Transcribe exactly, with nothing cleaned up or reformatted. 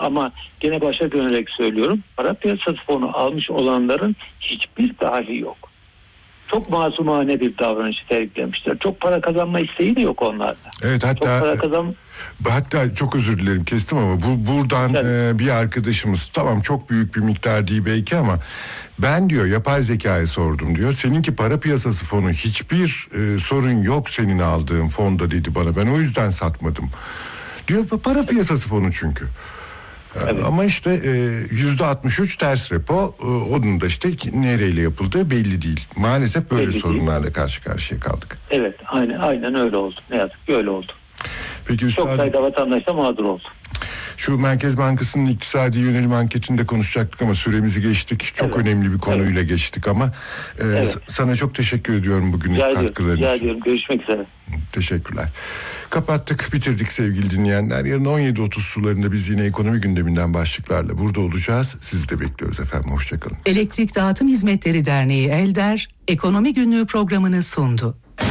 ama gene başa dönerek söylüyorum. Para piyasası fonu almış olanların hiçbir dahi yok. Çok masumane bir davranış sergilemişler. Çok para kazanma isteği de yok onlarda. Evet, hatta çok para kazan... hatta çok özür dilerim kestim ama bu buradan e, bir arkadaşımız, tamam çok büyük bir miktar değil belki ama ben diyor yapay zekaya sordum diyor. Seninki para piyasası fonu, hiçbir e, sorun yok senin aldığın fonda dedi bana. Ben o yüzden satmadım. Diyor para piyasası fonu çünkü. Evet. Ama işte yüzde altmış üç ters repo, onun da işte nereyle yapıldığı belli değil. Maalesef böyle belli sorunlarla değil. Karşı karşıya kaldık. Evet, aynen aynen öyle oldu. Ne yazık ki öyle oldu. Peki üstadım, çok sayıda vatandaş da mağdur oldu. Şu Merkez Bankası'nın iktisadi yönelim anketinde konuşacaktık ama süremizi geçtik. Çok evet. önemli bir konuyla evet. geçtik ama e, evet. sana çok teşekkür ediyorum bugünün katkılarınız. Rica ediyorum. Görüşmek üzere. Teşekkürler. Kapattık, bitirdik sevgili dinleyenler. Yarın on yedi otuz sularında biz yine ekonomi gündeminden başlıklarla burada olacağız. Sizi de bekliyoruz efendim. Hoşçakalın. Elektrik Dağıtım Hizmetleri Derneği Elder, Ekonomi Günlüğü programını sundu.